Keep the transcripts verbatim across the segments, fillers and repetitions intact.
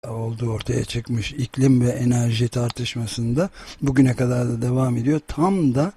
olduğu ortaya çıkmış iklim ve enerji tartışmasında bugüne kadar da devam ediyor. Tam da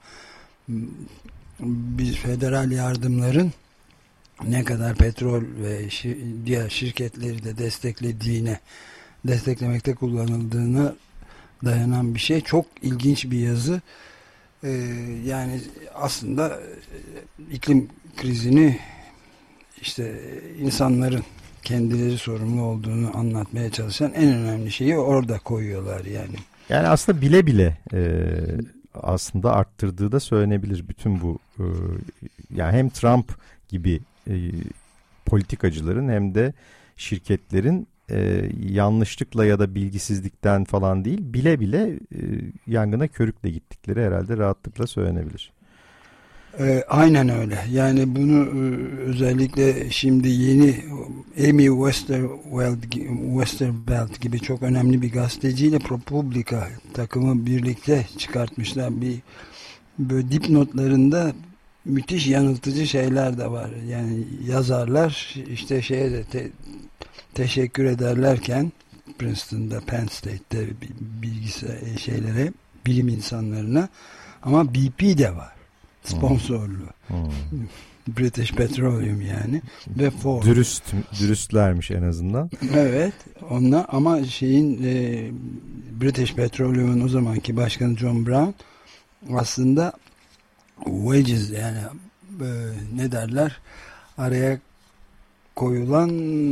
biz federal yardımların ne kadar petrol ve şi- diğer şirketleri de desteklediğine, desteklemekte kullanıldığına dayanan bir şey. Çok ilginç bir yazı. Ee, yani aslında iklim krizini işte insanların kendileri sorumlu olduğunu anlatmaya çalışan en önemli şeyi orada koyuyorlar yani. Yani aslında bile bile e, aslında arttırdığı da söylenebilir bütün bu e, yani hem Trump gibi e, politikacıların hem de şirketlerin e, yanlışlıkla ya da bilgisizlikten falan değil bile bile e, yangına körükle gittikleri herhalde rahatlıkla söylenebilir. E, aynen öyle. Yani bunu e, özellikle şimdi yeni Amy Westervelt, Westervelt gibi çok önemli bir gazeteciyle ProPublica takımı birlikte çıkartmışlar. Bir böyle dipnotlarında müthiş yanıltıcı şeyler de var. Yani yazarlar işte şeye de te, teşekkür ederlerken Princeton'da, Penn State'te bilgisayar şeylere, bilim insanlarına, ama B P de var. Sponsorlu. Hmm. British Petroleum yani. Ve Ford. Dürüst, dürüstlermiş en azından. Evet. Onunla, ama şeyin e, British Petroleum'un o zamanki başkanı John Brown aslında wages yani e, ne derler, araya koyulan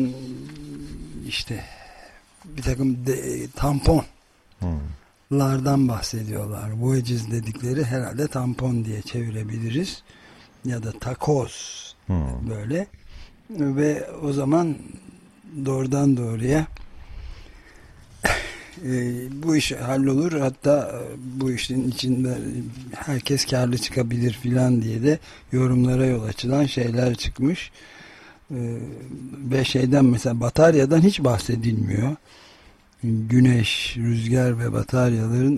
işte bir takım de, tampon hmm. lardan bahsediyorlar. Wages dedikleri herhalde tampon diye çevirebiliriz. Ya da takoz hmm. böyle. Ve o zaman doğrudan doğruya e, bu iş hallolur. Hatta bu işin içinde herkes karlı çıkabilir filan diye de yorumlara yol açılan şeyler çıkmış. E, ve şeyden mesela bataryadan hiç bahsedilmiyor. Güneş, rüzgar ve bataryaların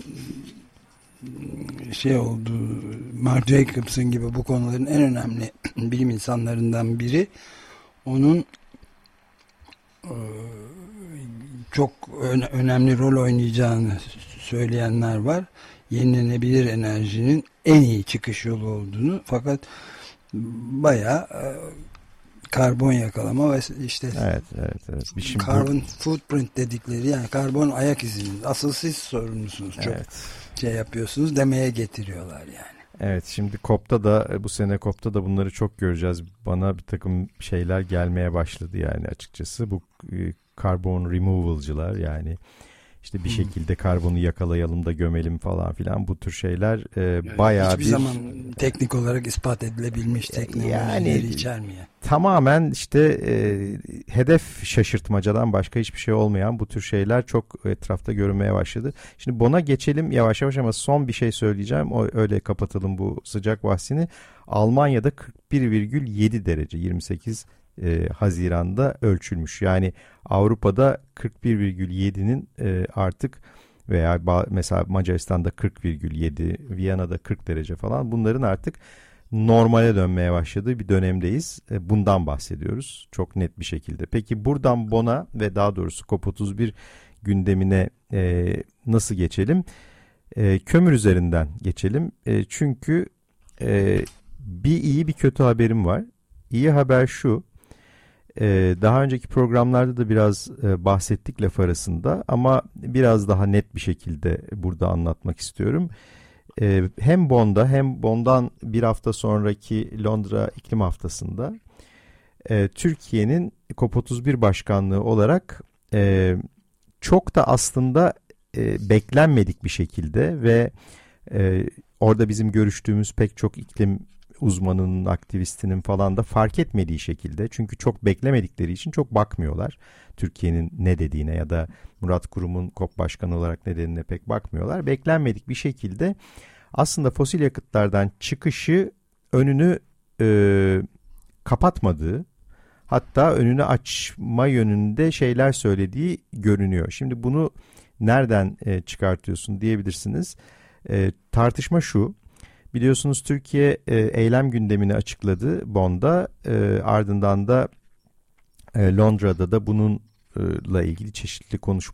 şey olduğu, Mark Jacobson gibi bu konuların en önemli bilim insanlarından biri. Onun e, çok öne, önemli rol oynayacağını söyleyenler var. Yenilenebilir enerjinin en iyi çıkış yolu olduğunu, fakat bayağı e, karbon yakalama ve işte evet, evet, evet. Şimdi carbon bu... footprint dedikleri, yani karbon ayak izinin asıl siz sorumlusunuz, çok evet. şey yapıyorsunuz demeye getiriyorlar yani. Evet, şimdi C O P'ta da bu sene C O P'ta da bunları çok göreceğiz. Bana bir takım şeyler gelmeye başladı yani açıkçası. Bu karbon removal'cılar, yani işte bir hmm. şekilde karbonu yakalayalım da gömelim falan filan, bu tür şeyler e, yani bayağı hiçbir bir... zaman teknik olarak ispat edilebilmiş teknolojileri yani, içermeyen. Tamamen işte e, hedef şaşırtmacadan başka hiçbir şey olmayan bu tür şeyler çok etrafta görünmeye başladı. Şimdi Bonn'a geçelim yavaş yavaş, ama son bir şey söyleyeceğim. O, öyle kapatalım bu sıcak bahsini. Almanya'da kırk bir virgül yedi derece yirmi sekiz e, Haziran'da ölçülmüş. Yani Avrupa'da kırk bir virgül yedinin e, artık, veya mesela Macaristan'da kırk virgül yedi, Viyana'da kırk derece falan, bunların artık normale dönmeye başladığı bir dönemdeyiz. Bundan bahsediyoruz çok net bir şekilde. Peki buradan Bonn'a ve daha doğrusu COP otuz bir gündemine e, nasıl geçelim? E, kömür üzerinden geçelim. E, çünkü e, bir iyi bir kötü haberim var. İyi haber şu: e, daha önceki programlarda da biraz e, bahsettik laf arasında, ama biraz daha net bir şekilde burada anlatmak istiyorum. Ee, hem Bonn'da hem Bonn'dan bir hafta sonraki Londra İklim Haftası'nda e, Türkiye'nin COP otuz bir başkanlığı olarak e, çok da aslında e, beklenmedik bir şekilde ve e, orada bizim görüştüğümüz pek çok iklim uzmanının, aktivistinin falan da fark etmediği şekilde, çünkü çok beklemedikleri için çok bakmıyorlar Türkiye'nin ne dediğine ya da Murat Kurum'un COP başkanı olarak ne dediğine pek bakmıyorlar. Beklenmedik bir şekilde aslında fosil yakıtlardan çıkışı önünü e, kapatmadığı, hatta önünü açma yönünde şeyler söylediği görünüyor. Şimdi bunu nereden e, çıkartıyorsun diyebilirsiniz. E, tartışma şu: biliyorsunuz Türkiye e, eylem gündemini açıkladı Bonn'da, e, ardından da e, Londra'da da bunun ile ilgili çeşitli konuşmalar